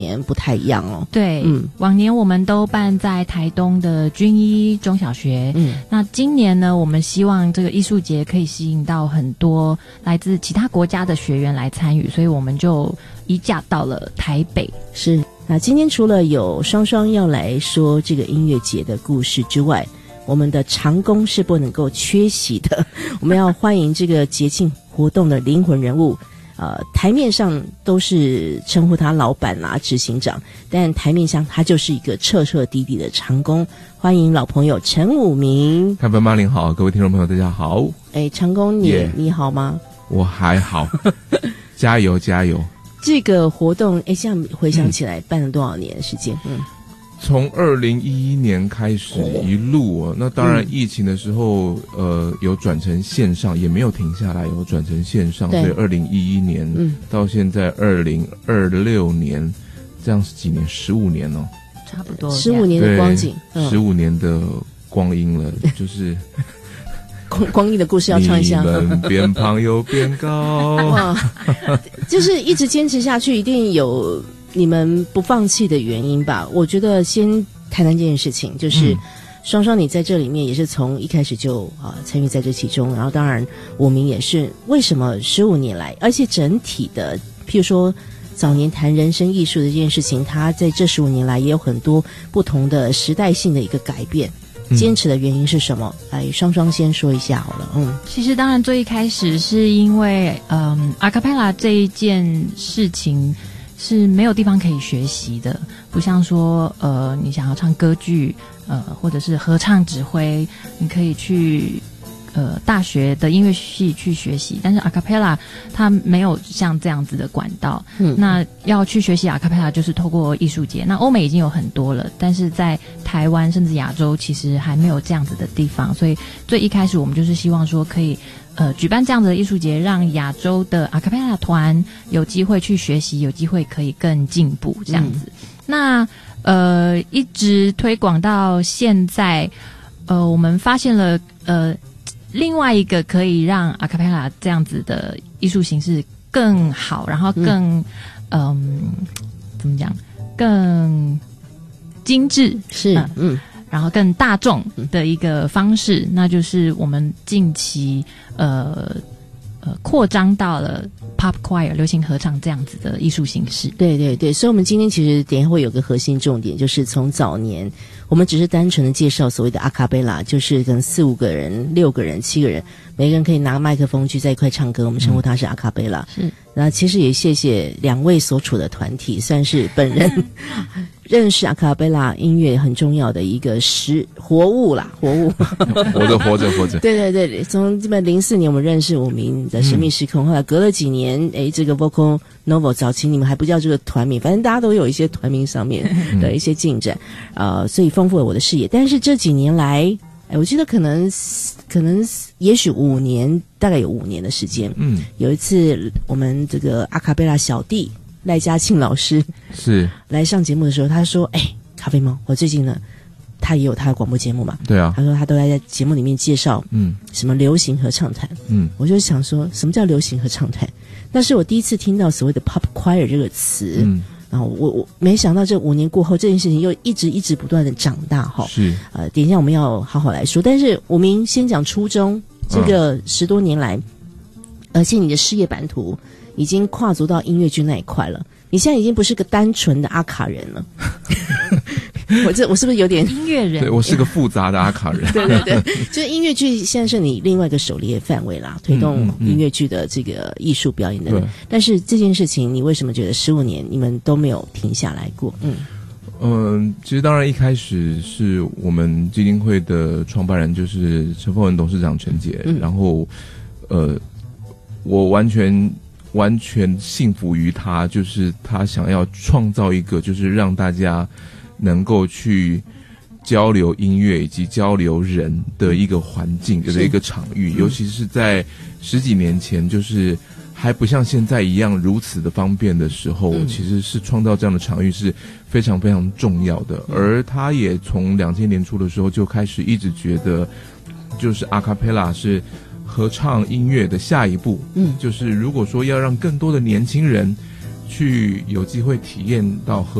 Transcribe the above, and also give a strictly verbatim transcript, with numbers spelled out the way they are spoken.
年不太一样哦。 对，嗯，往年我们都办在台东的军医中小学，嗯，那今年呢，我们希望这个艺术节可以吸引到很多来自其他国家的学员来参与，所以我们就移驾到了台北。 是，那今天除了有双双要来说这个音乐节的故事之外，我们的长工是不能够缺席的。我们要欢迎这个节庆活动的灵魂人物。呃，台面上都是称呼他老板啦、执行长，但台面上他就是一个彻彻底底的长工。欢迎老朋友陈武明。 开本妈您好，各位听众朋友大家好。 哎，长工你、yeah. 你好吗？ 我还好，加油加油。这个活动哎，这样回想起来、嗯、办了多少年的时间？嗯。 从二零一一年开始一路、哦、那当然疫情的时候、嗯、呃有转成线上，也没有停下来，有转成线上，所以二零一一年、嗯、到现在二零二六年，这样是几年？十五年哦， 差不多十五年的光景， 十五、嗯、年的光阴了，就是光光阴的故事要唱一下。 你们变胖又变高， 哇，就是一直坚持下去，一定有你们不放弃的原因吧。我觉得先谈谈这件事情，就是双双你在这里面也是从一开始就啊、呃、参与在这其中，然后当然我们也是为什么十五年来，而且整体的譬如说早年谈人生艺术的这件事情，它在这十五年来也有很多不同的时代性的一个改变。坚持的原因是什么？来，双双先说一下好了。嗯， 其实当然最一开始是因为嗯阿卡贝拉这一件事情是没有地方可以学习的，不像说呃你想要唱歌剧呃或者是合唱指挥，你可以去呃大学的音乐系去学习，但是阿卡贝拉它没有像这样子的管道。嗯，那要去学习阿卡贝拉就是透过艺术节，那欧美已经有很多了，但是在台湾甚至亚洲其实还没有这样子的地方，所以最一开始我们就是希望说可以呃，举办这样子的艺术节，让亚洲的阿卡贝拉团有机会去学习，有机会可以更进步这样子。嗯、那呃，一直推广到现在，呃，我们发现了呃，另外一个可以让阿卡贝拉这样子的艺术形式更好，然后更嗯、呃，怎么讲，更精致是嗯。嗯然后更大众的一个方式，那就是我们近期呃呃扩张到了 pop choir 流行合唱这样子的艺术形式。 对对对，所以我们今天其实等一下会有个核心重点，就是从早年我们只是单纯的介绍所谓的阿卡贝拉，就是可能四五个人、六个人、七个人，每个人可以拿麦克风去在一块唱歌，我们称呼它是阿卡贝拉。是，那其实也谢谢两位所处的团体，算是本人认识阿卡贝拉音乐很重要的一个实活物啦，活物， 活着活着活着。 对对对，从这么零四年我们认识武明的神秘时空，嗯、后来隔了几年，哎，这个 Vocal Novel 早期你们还不叫这个团名，反正大家都有一些团名上面的一些进展，嗯、呃，所以丰富了我的视野。但是这几年来，哎，我记得可能可能也许五年，大概有五年的时间。嗯，有一次我们这个阿卡贝拉小弟赖嘉庆老师是来上节目的时候，他说：“哎，咖啡猫，我最近呢，他也有他的广播节目嘛。 对啊， 他说他都在节目里面介绍，嗯，什么流行合唱团。嗯，我就想说，什么叫流行合唱团？那是我第一次听到所谓的 pop choir 这个词。嗯。”然后我我没想到这五年过后，这件事情又一直一直不断的长大哈。是呃，等一下我们要好好来说。但是我们先讲初衷，这个十多年来，嗯、而且你的事业版图已经跨足到音乐剧那一块了。你现在已经不是个单纯的阿卡人了。我这我是不是有点音乐人？ 对，我是个复杂的阿卡人。 对对对，就是音乐剧现在是你另外一个狩猎范围啦，推动音乐剧的这个艺术表演的人。嗯嗯、但是这件事情，你为什么觉得十五年你们都没有停下来过？嗯嗯，其实当然一开始是我们基金会的创办人就是陈凤文董事长陈杰，嗯、然后呃，我完全。完全信服于他，就是他想要创造一个就是让大家能够去交流音乐以及交流人的一个环境的一个场域，尤其是在十几年前就是还不像现在一样如此的方便的时候，嗯、其实是创造这样的场域是非常非常重要的。而他也从两千年初的时候就开始一直觉得就是阿卡贝拉是合唱音乐的下一步，嗯，就是如果说要让更多的年轻人去有机会体验到合